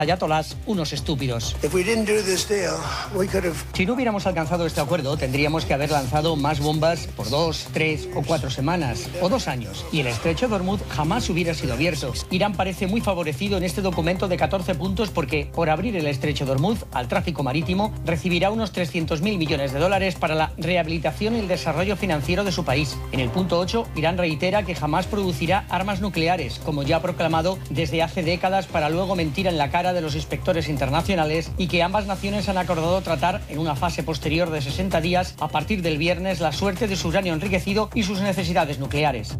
ayatolás unos estúpidos. Si no hubiéramos alcanzado este acuerdo, tendríamos que haber lanzado más bombas por 2, 3 o 4 semanas o 2 años, y el estrecho de Hormuz jamás hubiera sido abierto. Irán parece muy favorecido en este documento de 14 puntos porque, por abrir el estrecho de Hormuz al tráfico marítimo, recibirá unos 300.000 millones de dólares para la rehabilitación y el desarrollo financiero de su país. En el punto 8, Irán reitera que jamás producirá armas nucleares, como ya ha proclamado desde hace décadas, para luego mentir en la cara de los inspectores internacionales, y que ambas naciones han acordado tratar en una fase posterior de 60 días a partir del viernes la suerte de su uranio enriquecido y sus necesidades nucleares.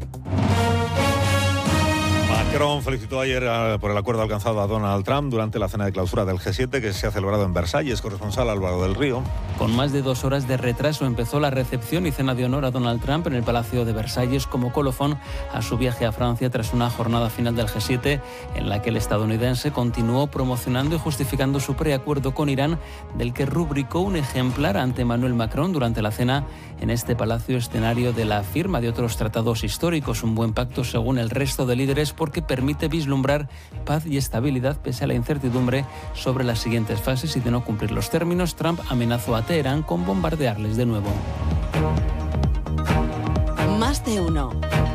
Macron felicitó ayer por el acuerdo alcanzado a Donald Trump durante la cena de clausura del G7 que se ha celebrado en Versalles. Corresponsal Álvaro del Río. Con más de 2 horas de retraso empezó la recepción y cena de honor a Donald Trump en el Palacio de Versalles como colofón a su viaje a Francia tras una jornada final del G7 en la que el estadounidense continuó promocionando y justificando su preacuerdo con Irán, del que rubricó un ejemplar ante Emmanuel Macron durante la cena en este palacio, escenario de la firma de otros tratados históricos. Un buen pacto según el resto de líderes porque permite vislumbrar paz y estabilidad pese a la incertidumbre sobre las siguientes fases, y de no cumplir los términos, Trump amenazó a Teherán con bombardearles de nuevo. Más de uno.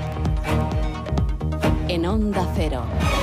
En Onda Cero.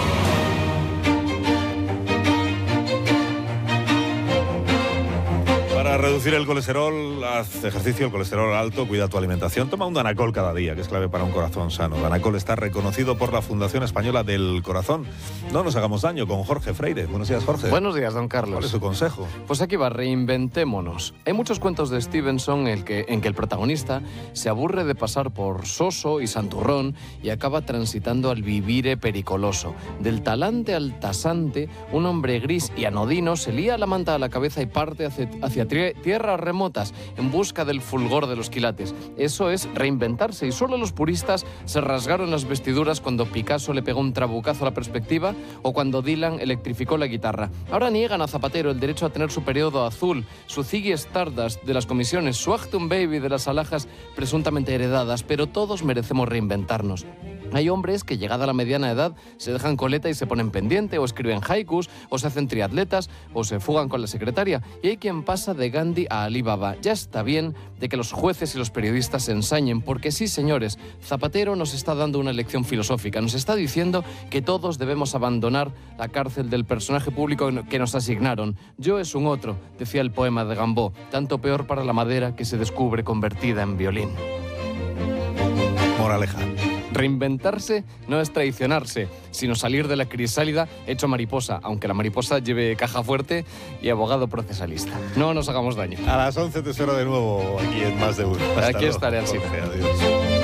Para reducir el colesterol, haz ejercicio, el colesterol alto, cuida tu alimentación, toma un Danacol cada día, que es clave para un corazón sano. Danacol está reconocido por la Fundación Española del Corazón. No nos hagamos daño, con Jorge Freire. Buenos días, Jorge. Buenos días, don Carlos. ¿Cuál es su consejo? Pues aquí va, reinventémonos. Hay muchos cuentos de Stevenson en que el protagonista se aburre de pasar por soso y santurrón y acaba transitando al vivire pericoloso. Del talante al tasante, un hombre gris y anodino se lía la manta a la cabeza y parte hacia tierras remotas en busca del fulgor de los quilates. Eso es reinventarse, y solo los puristas se rasgaron las vestiduras cuando Picasso le pegó un trabucazo a la perspectiva o cuando Dylan electrificó la guitarra. Ahora niegan a Zapatero el derecho a tener su periodo azul, su Ziggy Stardust de las comisiones, su Achtung Baby de las alhajas presuntamente heredadas, pero todos merecemos reinventarnos. Hay hombres que, llegada a la mediana edad, se dejan coleta y se ponen pendiente, o escriben haikus, o se hacen triatletas, o se fugan con la secretaria. Y hay quien pasa de Gandhi a Ali Baba. Ya está bien de que los jueces y los periodistas se ensañen, porque sí, señores, Zapatero nos está dando una lección filosófica. Nos está diciendo que todos debemos abandonar la cárcel del personaje público que nos asignaron. Yo es un otro, decía el poema de Gambó. Tanto peor para la madera que se descubre convertida en violín. Moraleja. Reinventarse no es traicionarse, sino salir de la crisálida hecho mariposa, aunque la mariposa lleve caja fuerte y abogado procesalista. No nos hagamos daño. A las 11 te espero de nuevo aquí en Más de Uno. Aquí estaré, así. Adiós.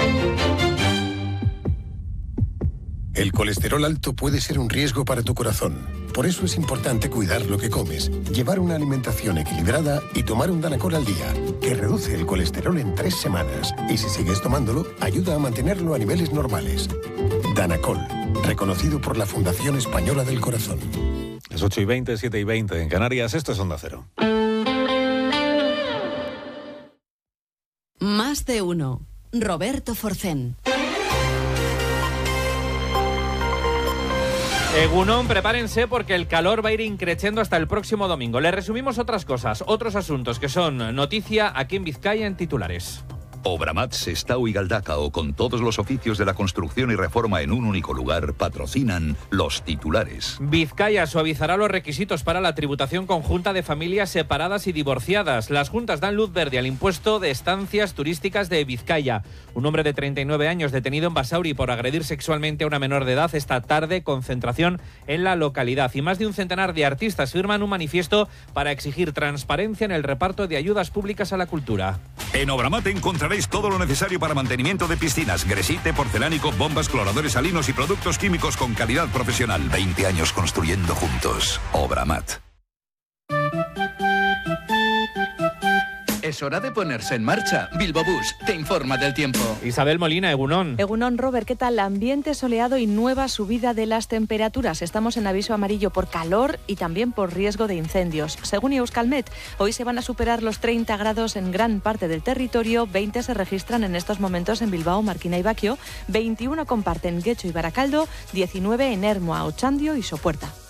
El colesterol alto puede ser un riesgo para tu corazón. Por eso es importante cuidar lo que comes, llevar una alimentación equilibrada y tomar un Danacol al día, que reduce el colesterol en 3 semanas. Y si sigues tomándolo, ayuda a mantenerlo a niveles normales. Danacol, reconocido por la Fundación Española del Corazón. Es 8:20, 7:20 en Canarias. Esto es Onda Cero. Más de uno. Roberto Forcén. Egunon, prepárense porque el calor va a ir increciendo hasta el próximo domingo. Les resumimos otras cosas, otros asuntos que son noticia aquí en Vizcaya en titulares. Obramat, Sestao y Galdacao, con todos los oficios de la construcción y reforma en un único lugar, patrocinan los titulares. Vizcaya suavizará los requisitos para la tributación conjunta de familias separadas y divorciadas. Las juntas dan luz verde al impuesto de estancias turísticas de Vizcaya. Un hombre de 39 años detenido en Basauri por agredir sexualmente a una menor de edad. Esta tarde, concentración en la localidad. Y más de un centenar de artistas firman un manifiesto para exigir transparencia en el reparto de ayudas públicas a la cultura. En Obramat encontraréis todo lo necesario para mantenimiento de piscinas, gresite, porcelánico, bombas, cloradores salinos y productos químicos con calidad profesional. 20 años construyendo juntos. Obramat. Es hora de ponerse en marcha. Bilbo Bus te informa del tiempo. Isabel Molina, Egunon. Egunon, Robert, ¿qué tal? Ambiente soleado y nueva subida de las temperaturas. Estamos en aviso amarillo por calor y también por riesgo de incendios. Según Euskalmet, hoy se van a superar los 30 grados en gran parte del territorio. 20 se registran en estos momentos en Bilbao, Marquina y Baquio. 21 comparten Getxo y Baracaldo. 19 en Ermua, Otxandio y Sopuerta.